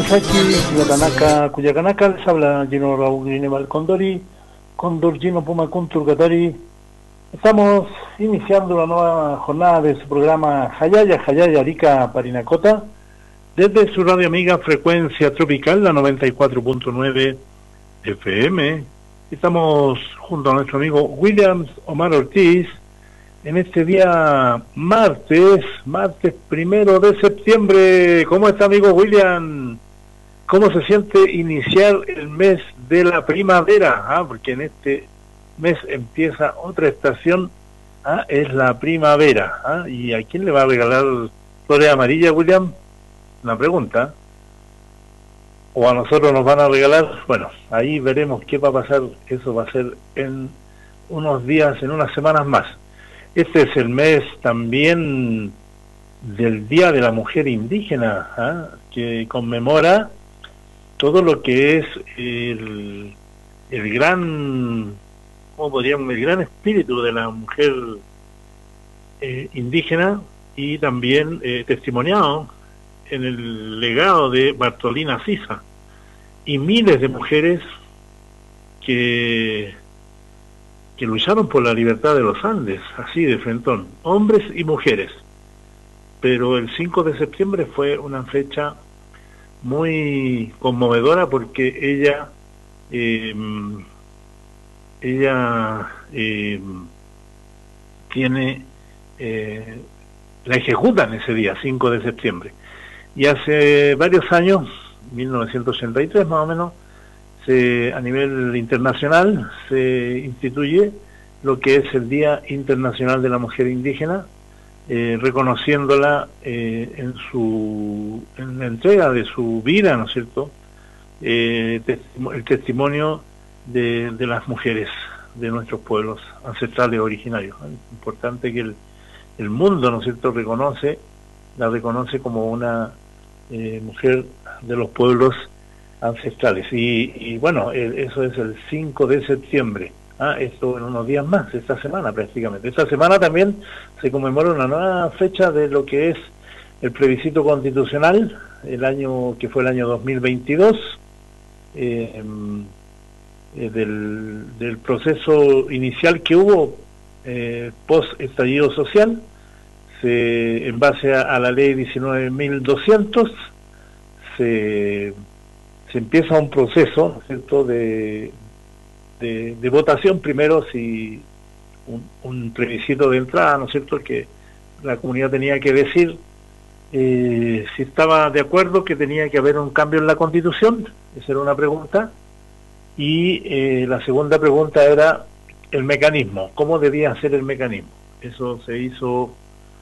Saki, Cuyacanaka, les habla Gino Raúl Grineval Condori, Condor Gino Puma Kunturgatari. Estamos iniciando una nueva jornada de su programa Hayaya Arica Parinacota, desde su radio amiga Frecuencia Tropical, la 94.9 FM. Estamos junto a nuestro amigo Williams Omar Ortiz, en este día martes 1 de septiembre. ¿Cómo está, amigo William? ¿Cómo se siente iniciar el mes de la primavera? Porque en este mes empieza otra estación, es la primavera. ¿Y a quién le va a regalar flores amarillas, William? Una pregunta. ¿O a nosotros nos van a regalar? Bueno, ahí veremos qué va a pasar. Eso va a ser en unos días, en unas semanas más. Este es el mes también del Día de la Mujer Indígena, que conmemora todo lo que es el gran, ¿cómo podríamos? El gran espíritu de la mujer indígena, y también testimoniado en el legado de Bartolina Sisa y miles de mujeres que lucharon por la libertad de los Andes, así de frentón, hombres y mujeres. Pero el 5 de septiembre fue una fecha muy conmovedora, porque ella tiene la ejecutan ese día, 5 de septiembre. Y hace varios años, 1983 más o menos, a nivel internacional se instituye lo que es el Día Internacional de la Mujer Indígena, reconociéndola en la entrega de su vida, ¿no es cierto? El testimonio de las mujeres de nuestros pueblos ancestrales originarios. Es importante que el mundo, ¿no es cierto?, la reconoce como una mujer de los pueblos ancestrales. Y bueno, eso es el 5 de septiembre. Esto en unos días más, esta semana prácticamente. Esta semana también se conmemora una nueva fecha de lo que es el plebiscito constitucional, que fue el año 2022, del proceso inicial que hubo post estallido social. En base a la ley 19.200 se empieza un proceso, ¿no es cierto?, de votación. Primero, si un plebiscito de entrada, ¿no es cierto?, que la comunidad tenía que decir si estaba de acuerdo que tenía que haber un cambio en la Constitución. Esa era una pregunta. Y la segunda pregunta era el mecanismo, cómo debía ser el mecanismo. Eso se hizo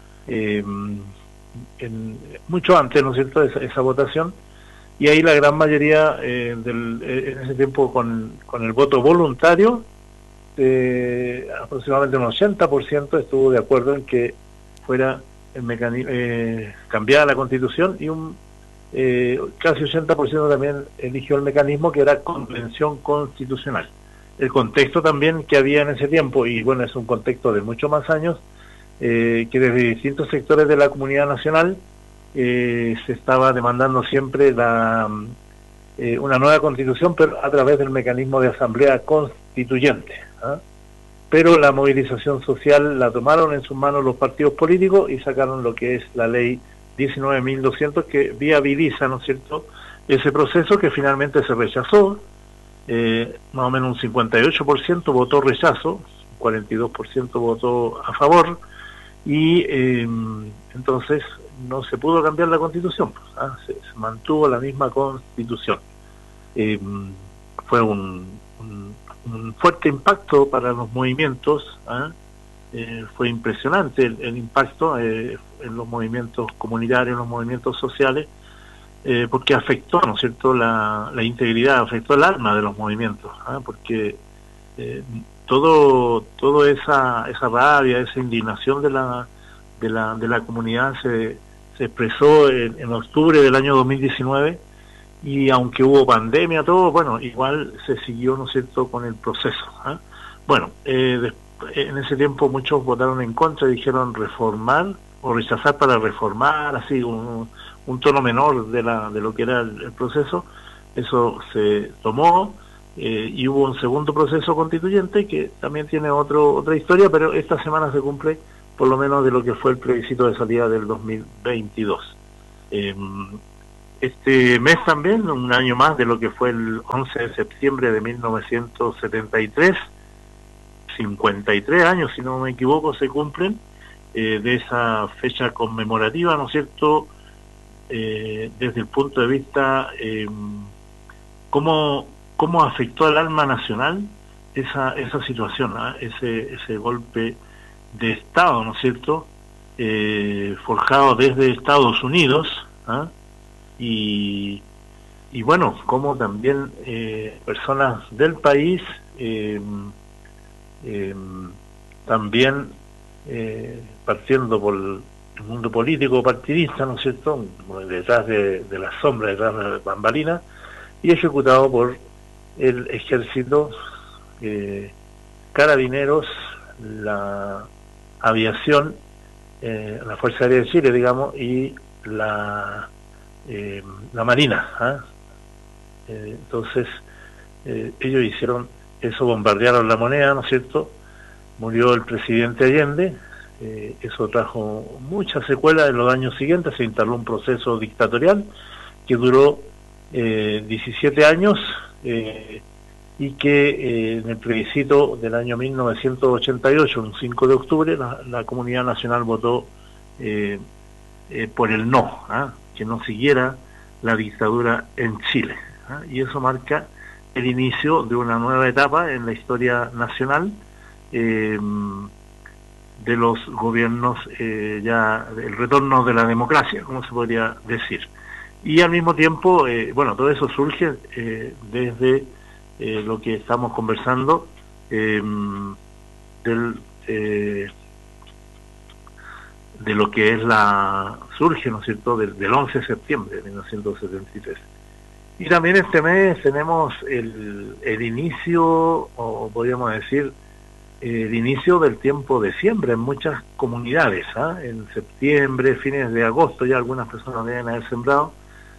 mucho antes, ¿no es cierto?, esa votación. Y ahí la gran mayoría en ese tiempo con el voto voluntario, aproximadamente un 80% estuvo de acuerdo en que fuera el mecanismo, cambiada la Constitución, y casi 80% también eligió el mecanismo, que era convención constitucional. El contexto también que había en ese tiempo, y bueno, es un contexto de mucho más años, que desde distintos sectores de la comunidad nacional se estaba demandando siempre una nueva constitución, pero a través del mecanismo de asamblea constituyente. Pero la movilización social la tomaron en sus manos los partidos políticos y sacaron lo que es la ley 19.200, que viabiliza, ¿no es cierto?, ese proceso, que finalmente se rechazó. Más o menos un 58% votó rechazo, 42% votó a favor, y entonces no se pudo cambiar la Constitución. Se mantuvo la misma Constitución. Fue un fuerte impacto para los movimientos. Fue impresionante el impacto en los movimientos comunitarios, en los movimientos sociales, porque afectó, ¿no es cierto?, la integridad, afectó el alma de los movimientos, porque toda esa rabia, esa indignación de la comunidad se expresó en octubre del año 2019, y aunque hubo pandemia, todo, bueno, igual se siguió, ¿no es cierto?, con el proceso. Bueno, en ese tiempo muchos votaron en contra y dijeron reformar o rechazar para reformar, así, un tono menor de lo que era el proceso. Eso se tomó, y hubo un segundo proceso constituyente que también tiene otra historia, pero esta semana se cumple por lo menos de lo que fue el plebiscito de salida del 2022. Este mes también, un año más de lo que fue el 11 de septiembre de 1973, 53 años, si no me equivoco, se cumplen de esa fecha conmemorativa, ¿no es cierto?, desde el punto de vista cómo afectó al alma nacional esa situación, ese golpe de Estado, ¿no es cierto?, forjado desde Estados Unidos, y bueno, como también personas del país también partiendo por el mundo político partidista, ¿no es cierto?, detrás de la sombra, detrás de la bambalina, y ejecutado por el ejército, carabineros, la aviación, la Fuerza Aérea de Chile, digamos, y la Marina. Entonces, ellos hicieron eso, bombardearon la moneda, ¿no es cierto?, murió el presidente Allende, eso trajo muchas secuelas en los años siguientes, se instaló un proceso dictatorial que duró 17 años, y que en el plebiscito del año 1988, un 5 de octubre, la comunidad nacional votó por el no, que no siguiera la dictadura en Chile, y eso marca el inicio de una nueva etapa en la historia nacional, de los gobiernos, ya el retorno de la democracia, como se podría decir. Y al mismo tiempo, bueno, todo eso surge desde lo que estamos conversando, de lo que es surge, ¿no es cierto?, del 11 de septiembre de 1973. Y también este mes tenemos el inicio, o podríamos decir, el inicio del tiempo de siembra en muchas comunidades. En septiembre, fines de agosto, ya algunas personas deben haber sembrado.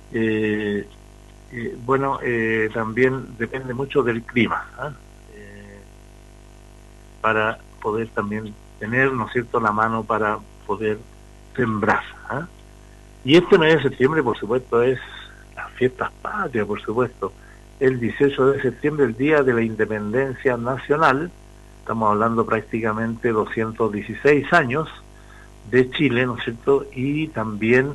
Bueno, también depende mucho del clima, para poder también tener, ¿no es cierto?, la mano para poder sembrar. Y este mes de septiembre, por supuesto, es las fiestas patrias, por supuesto. El 18 de septiembre, el Día de la Independencia Nacional. Estamos hablando prácticamente 216 años de Chile, ¿no es cierto? Y también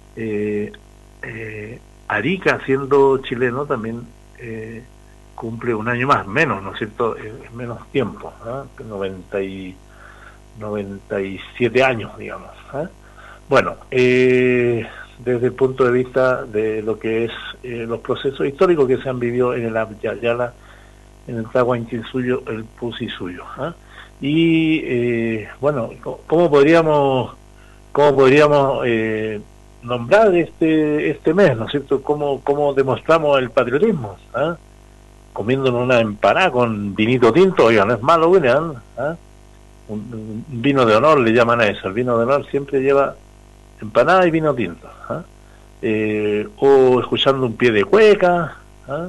Arica, siendo chileno, también cumple un año más, menos, ¿no es cierto? Menos tiempo, 97 años, digamos. Bueno, desde el punto de vista de lo que es los procesos históricos que se han vivido en el Abya-Yala, en el Tahuantinsuyo, el Pusisuyo. Y bueno, ¿cómo podríamos nombrar este mes, ¿no es cierto? ¿Cómo demostramos el patriotismo? Comiéndonos una empanada con vinito tinto, oiga, no es malo, William. Un vino de honor le llaman a eso. El vino de honor siempre lleva empanada y vino tinto. O escuchando un pie de cueca,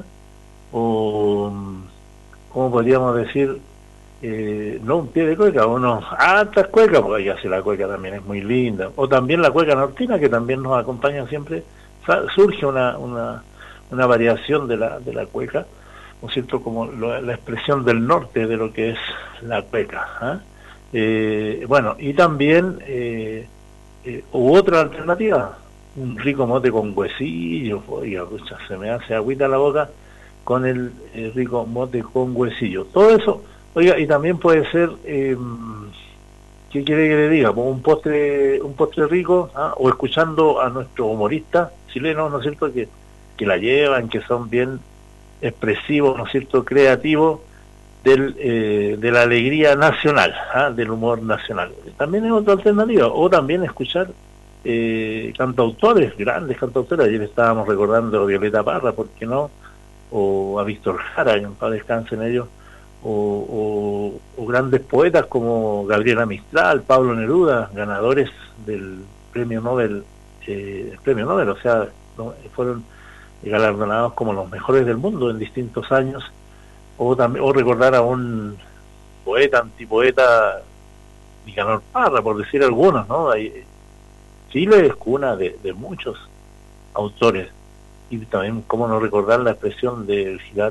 o ¿cómo podríamos decir? No un pie de cueca, unos altas cuecas, porque ya si la cueca también es muy linda, o también la cueca nortina, que también nos acompaña siempre. Surge una variación de la cueca, ¿no es cierto?, como la expresión del norte de lo que es la cueca. Bueno, y también hubo otra alternativa, un rico mote con huesillo. Oiga, pucha, se me hace agüita la boca con el rico mote con huesillo. Todo eso, oiga, y también puede ser, ¿qué quiere que le diga? Como un postre rico, o escuchando a nuestros humoristas chilenos, ¿no es cierto?, que la llevan, que son bien expresivos, ¿no es cierto?, creativos de la alegría nacional, del humor nacional. También es otra alternativa. O también escuchar cantautores, grandes cantautores. Ayer estábamos recordando a Violeta Parra, ¿por qué no?, o a Víctor Jara, que en paz descansen ellos, o grandes poetas como Gabriela Mistral, Pablo Neruda, ganadores del premio Nobel, o sea, fueron galardonados como los mejores del mundo en distintos años, o recordar a un poeta, antipoeta, Nicanor Parra, por decir algunos, ¿no? Chile es cuna de muchos autores, y también cómo no recordar la expresión del